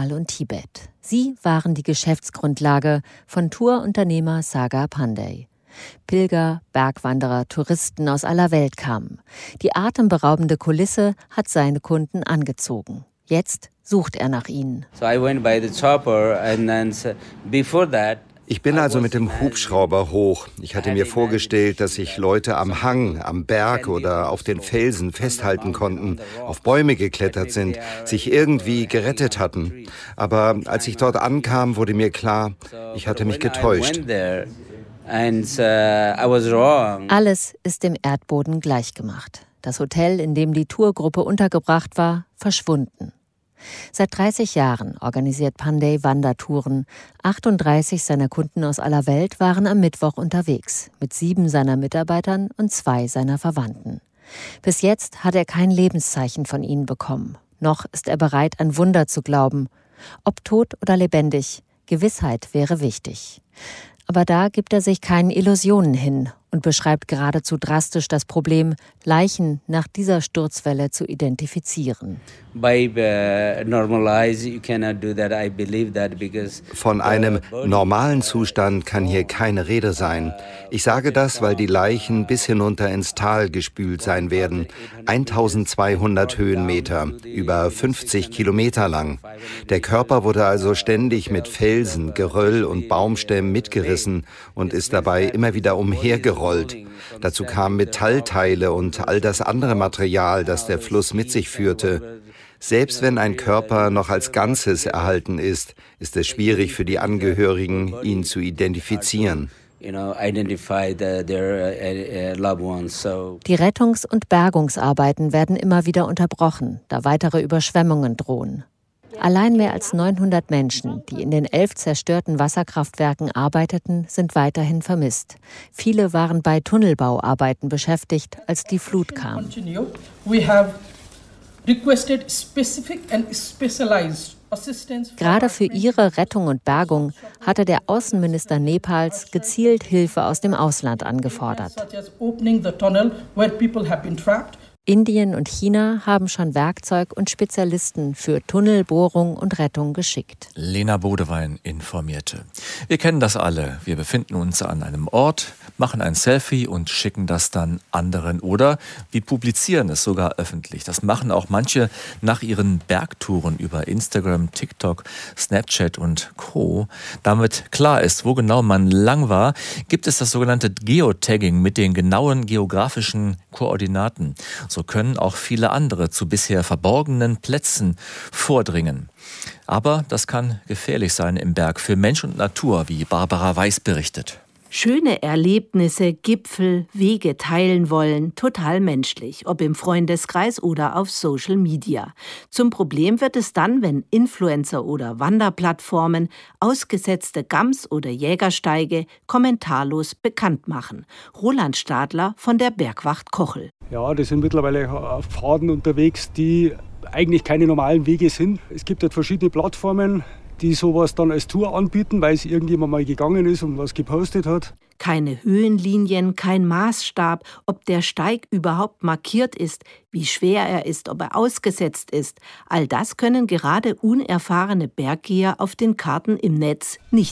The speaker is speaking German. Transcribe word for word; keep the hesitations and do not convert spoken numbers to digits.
Nepal und Tibet. Sie waren die Geschäftsgrundlage von Tourunternehmer Sagar Pandey. Pilger, Bergwanderer, Touristen aus aller Welt kamen. Die atemberaubende Kulisse hat seine Kunden angezogen. Jetzt sucht er nach ihnen. So I went by the chopper and then before that Ich bin also mit dem Hubschrauber hoch. Ich hatte mir vorgestellt, dass sich Leute am Hang, am Berg oder auf den Felsen festhalten konnten, auf Bäume geklettert sind, sich irgendwie gerettet hatten. Aber als ich dort ankam, wurde mir klar, ich hatte mich getäuscht. Alles ist dem Erdboden gleichgemacht. Das Hotel, in dem die Tourgruppe untergebracht war, verschwunden. Seit dreißig Jahren organisiert Pandey Wandertouren. achtunddreißig seiner Kunden aus aller Welt waren am Mittwoch unterwegs, mit sieben seiner Mitarbeitern und zwei seiner Verwandten. Bis jetzt hat er kein Lebenszeichen von ihnen bekommen. Noch ist er bereit, an Wunder zu glauben. Ob tot oder lebendig, Gewissheit wäre wichtig. Aber da gibt er sich keinen Illusionen hin und beschreibt geradezu drastisch das Problem, Leichen nach dieser Sturzwelle zu identifizieren. Von einem normalen Zustand kann hier keine Rede sein. Ich sage das, weil die Leichen bis hinunter ins Tal gespült sein werden. eintausendzweihundert Höhenmeter, über fünfzig Kilometer lang. Der Körper wurde also ständig mit Felsen, Geröll und Baumstämmen mitgerissen und ist dabei immer wieder umhergerollt. Dazu kamen Metallteile und all das andere Material, das der Fluss mit sich führte. Selbst wenn ein Körper noch als Ganzes erhalten ist, ist es schwierig für die Angehörigen, ihn zu identifizieren. Die Rettungs- und Bergungsarbeiten werden immer wieder unterbrochen, da weitere Überschwemmungen drohen. Allein mehr als neunhundert Menschen, die in den elf zerstörten Wasserkraftwerken arbeiteten, sind weiterhin vermisst. Viele waren bei Tunnelbauarbeiten beschäftigt, als die Flut kam. Gerade für ihre Rettung und Bergung hatte der Außenminister Nepals gezielt Hilfe aus dem Ausland angefordert. Indien und China haben schon Werkzeug und Spezialisten für Tunnelbohrung und Rettung geschickt. Lena Bodewein informierte. Wir kennen das alle. Wir befinden uns an einem Ort, machen ein Selfie und schicken das dann anderen. Oder wir publizieren es sogar öffentlich. Das machen auch manche nach ihren Bergtouren über Instagram, TikTok, Snapchat und Co. Damit klar ist, wo genau man lang war, gibt es das sogenannte Geotagging mit den genauen geografischen Koordinaten. So können auch viele andere zu bisher verborgenen Plätzen vordringen. Aber das kann gefährlich sein im Berg für Mensch und Natur, wie Barbara Weiß berichtet. Schöne Erlebnisse, Gipfel, Wege teilen wollen, total menschlich, ob im Freundeskreis oder auf Social Media. Zum Problem wird es dann, wenn Influencer oder Wanderplattformen ausgesetzte Gams- oder Jägersteige kommentarlos bekannt machen. Roland Stadler von der Bergwacht Kochel. Ja, das sind mittlerweile Pfaden unterwegs, die eigentlich keine normalen Wege sind. Es gibt halt verschiedene Plattformen, die sowas dann als Tour anbieten, weil es irgendjemand mal gegangen ist und was gepostet hat. Keine Höhenlinien, kein Maßstab, ob der Steig überhaupt markiert ist, wie schwer er ist, ob er ausgesetzt ist. All das können gerade unerfahrene Berggeher auf den Karten im Netz nicht